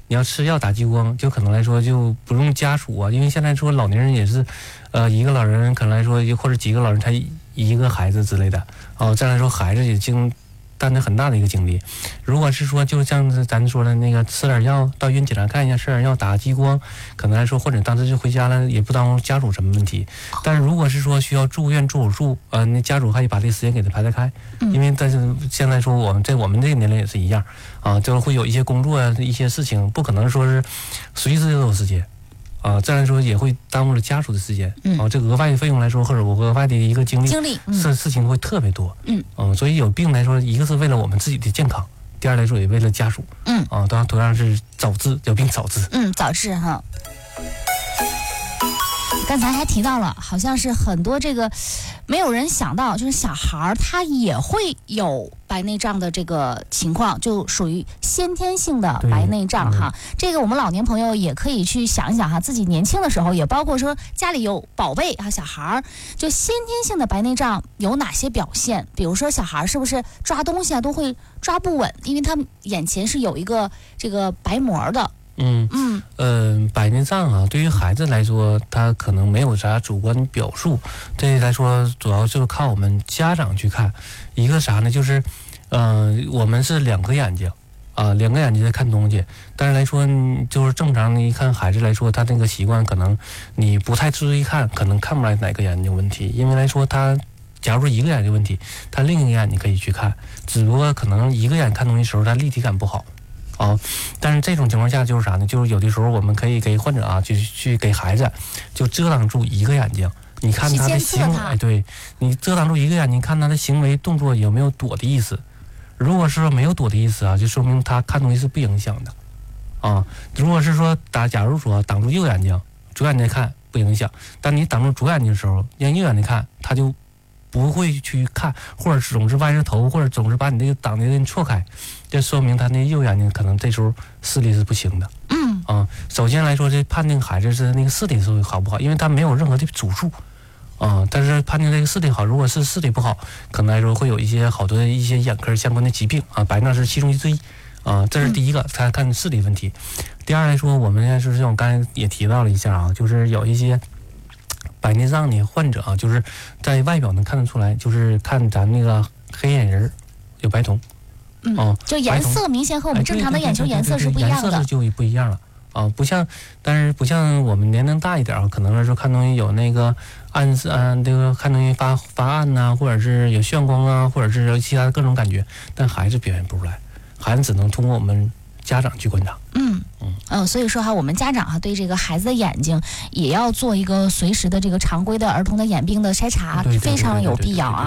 你要吃药打激光，就可能来说就不用家属啊，因为现在说老年人也是，一个老人可能来说或者几个老人才一个孩子之类的，再来说孩子也担着很大的一个精力。如果是说就像咱说的那个吃点药到医院检查看一下，吃点药打激光，可能来说或者当时就回家了，也不当家属什么问题。但是如果是说需要住院做手术，那家属还得把这时间给他排得开，因为但是现在说我们这个年龄也是一样就是会有一些工作一些事情，不可能说是随时都有时间。再来说也会耽误了家属的时间，这额外的费用来说，或者我额外的一个精力，事情会特别多，所以有病来说，一个是为了我们自己的健康，第二来说也为了家属，当然同样是早治，有病早治， 早治哈。刚才还提到了，好像是很多这个没有人想到，就是小孩他也会有白内障的这个情况，就属于先天性的白内障哈。这个我们老年朋友也可以去想一想哈，自己年轻的时候，也包括说家里有宝贝啊小孩，就先天性的白内障有哪些表现？比如说小孩是不是抓东西都会抓不稳，因为他眼前是有一个这个白膜的。 白内障对于孩子来说，他可能没有啥主观表述，这来说主要就是靠我们家长去看。一个啥呢？就是我们是两个眼睛在看东西，但是来说就是正常的一看孩子来说，他那个习惯可能你不太注意看，可能看不出来哪个眼睛有问题，因为来说他假如说一个眼睛问题，他另一个眼睛可以去看，只不过可能一个眼看东西的时候他立体感不好。但是这种情况下就是啥呢？就是有的时候我们可以给患者去给孩子就遮挡住一个眼睛，你看他的行为，对，你遮挡住一个眼睛，看他的行为动作有没有躲的意思。如果是说没有躲的意思就说明他看东西是不影响的如果是说假如说挡住右眼睛，左眼睛看不影响，但你挡住左眼睛的时候，让右眼睛看，他就不会去看，或者总是歪着头，或者总是把你这个挡的人错开，这说明他那右眼睛可能这时候视力是不行的。首先来说，这判定孩子是那个视力是好不好，因为他没有任何的主诉但是判定这个视力好，如果是视力不好，可能来说会有好多一些眼科相关的疾病白内障是其中之一这是第一个，他看视力问题。第二来说，我们现在就是我刚才也提到了一下就是有一些白内障的患者就是在外表能看得出来，就是看咱那个黑眼仁有白瞳， 就颜色明显和我们正常的眼球颜色是不一样的， 颜色就不一样了但是不像我们年龄大一点可能来说看东西有那个这个看东西发暗呐，或者是有眩光或者是有其他的各种感觉，但孩子表现不出来，孩子只能通过我们家长去观察。 所以说我们家长对这个孩子的眼睛也要做一个随时的这个常规的儿童的眼病的筛查，非常有必要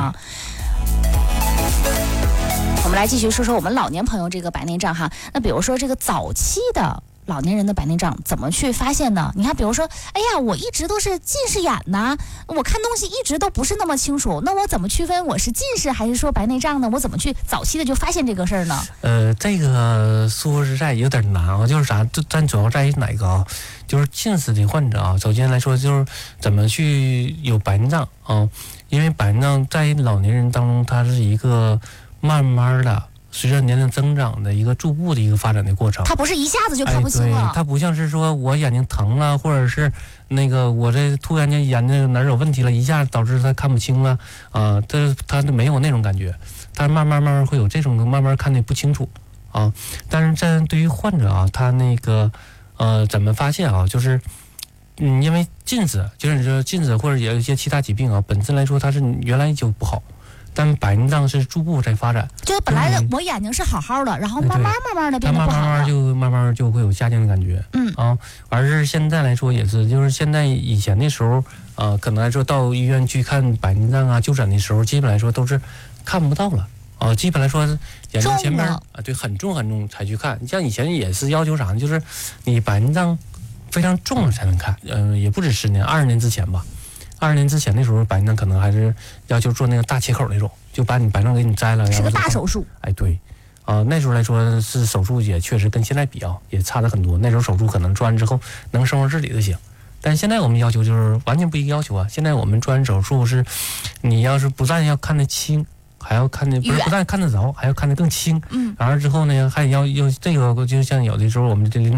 我们来继续说说我们老年朋友这个白内障那比如说这个早期的老年人的白内障怎么去发现呢？你看比如说我一直都是近视眼呐，我看东西一直都不是那么清楚，那我怎么区分我是近视还是说白内障呢？我怎么去早期的就发现这个事儿呢？ 这个说实在有点难就是啥，咱主要在于哪个就是近视的患者首先来说就是怎么去有白内障因为白内障在老年人当中它是一个慢慢的随着年龄增长的一个逐步的一个发展的过程， 它不是一下子就看不清了。 它不像是说我眼睛疼了，或者是那个我这突然间眼睛哪儿有问题了，一下导致他看不清了他没有那种感觉，他慢慢会有这种慢慢看得不清楚但是这对于患者他那个怎么发现就是因为近视，就是你说近视或者有一些其他疾病本身来说它是原来就不好。但白内障是逐步在发展， 就本来我眼睛是好好的，然后慢慢的变得不好了， 慢慢就会有下降的感觉，而是现在来说也是，就是现在以前的时候，可能来说到医院去看白内障就诊的时候，基本来说都是看不到了，基本来说眼睛前面对很重才去看。你像以前也是要求啥呢？就是你白内障非常重了才能看，也不止10年，20年之前吧。20年之前的时候，白内障可能还是要求做那个大切口那种，就把你白内障给你摘了， 是个大手术。 对，那时候来说是手术也确实跟现在比也差得很多。那时候手术可能做完之后能生活自理就行，但现在我们要求就是完全不一个要求现在我们做完手术是，你要是不但要看得清，还要看得不但看得着，还要看得更清。完了之后呢，还要这个就像有的时候我们这